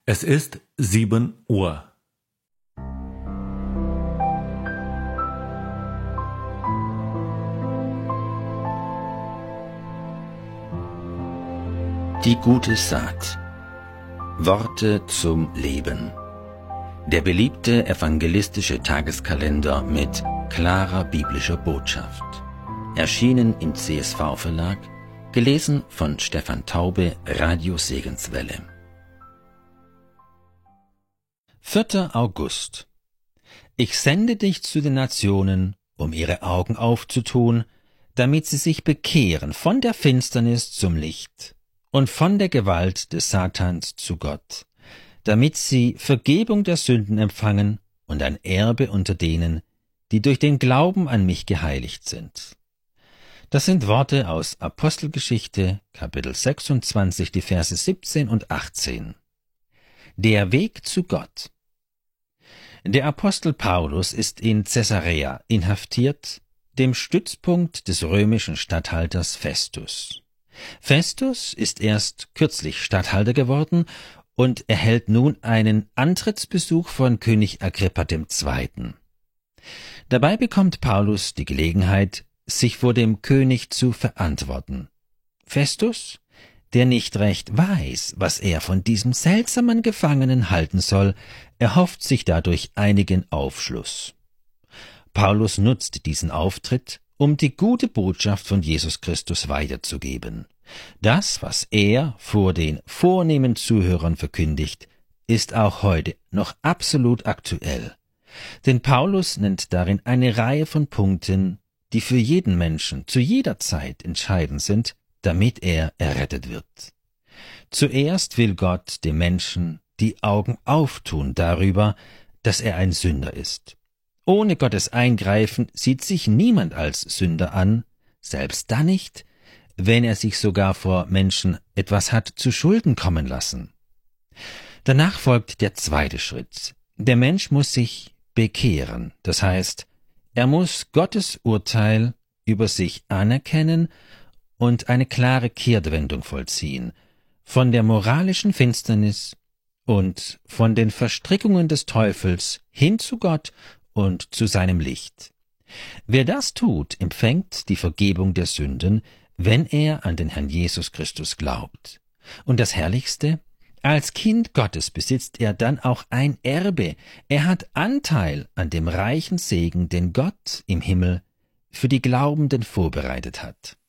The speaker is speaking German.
Es ist 7 Uhr. Die gute Saat. Worte zum Leben. Der beliebte evangelistische Tageskalender mit klarer biblischer Botschaft. Erschienen im CSV-Verlag, gelesen von Stefan Taube, Radio Segenswelle. 4. August. Ich sende dich zu den Nationen, um ihre Augen aufzutun, damit sie sich bekehren von der Finsternis zum Licht und von der Gewalt des Satans zu Gott, damit sie Vergebung der Sünden empfangen und ein Erbe unter denen, die durch den Glauben an mich geheiligt sind. Das sind Worte aus Apostelgeschichte, Kapitel 26, die Verse 17 und 18. Der Weg zu Gott. Der Apostel Paulus ist in Caesarea inhaftiert, dem Stützpunkt des römischen Statthalters Festus. Festus ist erst kürzlich Statthalter geworden und erhält nun einen Antrittsbesuch von König Agrippa II. Dabei bekommt Paulus die Gelegenheit, sich vor dem König zu verantworten. Festus, der nicht recht weiß, was er von diesem seltsamen Gefangenen halten soll, erhofft sich dadurch einigen Aufschluss. Paulus nutzt diesen Auftritt, um die gute Botschaft von Jesus Christus weiterzugeben. Das, was er vor den vornehmen Zuhörern verkündigt, ist auch heute noch absolut aktuell. Denn Paulus nennt darin eine Reihe von Punkten, die für jeden Menschen zu jeder Zeit entscheidend sind, damit er errettet wird. Zuerst will Gott dem Menschen die Augen auftun darüber, dass er ein Sünder ist. Ohne Gottes Eingreifen sieht sich niemand als Sünder an, selbst dann nicht, wenn er sich sogar vor Menschen etwas hat zu Schulden kommen lassen. Danach folgt der zweite Schritt. Der Mensch muss sich bekehren, das heißt, er muss Gottes Urteil über sich anerkennen und eine klare Kehrtwendung vollziehen, von der moralischen Finsternis und von den Verstrickungen des Teufels hin zu Gott und zu seinem Licht. Wer das tut, empfängt die Vergebung der Sünden, wenn er an den Herrn Jesus Christus glaubt. Und das Herrlichste, als Kind Gottes besitzt er dann auch ein Erbe. Er hat Anteil an dem reichen Segen, den Gott im Himmel für die Glaubenden vorbereitet hat.